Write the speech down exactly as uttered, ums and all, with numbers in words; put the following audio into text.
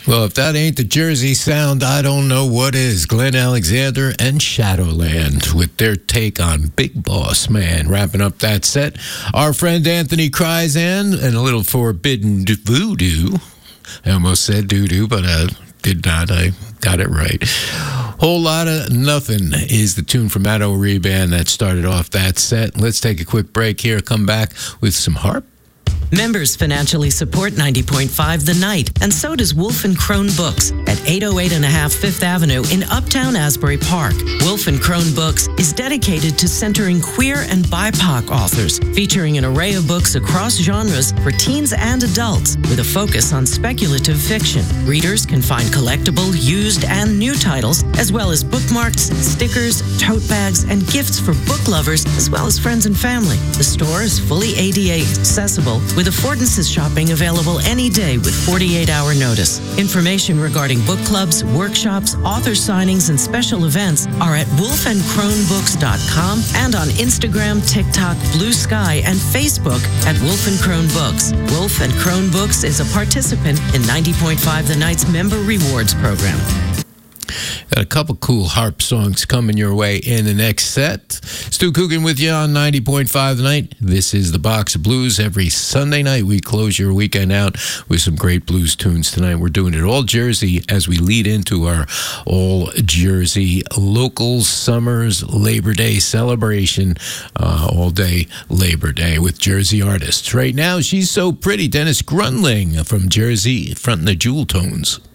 Well, if that ain't the Jersey sound, I don't know what is. Glenn Alexander and Shadowland with their take on Big Boss Man. Wrapping up that set, our friend Anthony Kryzan and a little Forbidden Voodoo. I almost said doo-doo, but I did not. I got it right. Whole Lot of Nothing is the tune from Matt O'Ree Band that started off that set. Let's take a quick break here, come back with some harp. Members financially support ninety point five The Night, and so does Wolf and Crone Books at eight oh eight and a half Fifth Avenue in Uptown Asbury Park. Wolf and Crone Books is dedicated to centering queer and B I P O C authors, featuring an array of books across genres for teens and adults, with a focus on speculative fiction. Readers can find collectible, used, and new titles, as well as bookmarks, stickers, tote bags, and gifts for book lovers, as well as friends and family. The store is fully A D A accessible, with affordances shopping available any day with forty-eight hour notice. Information regarding book clubs, workshops, author signings, and special events are at wolf and crone books dot com and on Instagram, TikTok, Blue Sky, and Facebook at Wolf and Crone Books. Wolf and Crone Books is a participant in ninety point five The Night's Member Rewards Program. Got a couple cool harp songs coming your way in the next set. Stu Coogan with you on ninety point five The Night. This is the Box of Blues. Every Sunday night, we close your weekend out with some great blues tunes. Tonight, we're doing it all Jersey as we lead into our all Jersey local summers Labor Day celebration. Uh, all day Labor Day with Jersey artists. Right now, She's So Pretty. Dennis Grunling from Jersey, fronting the Jewel Tones.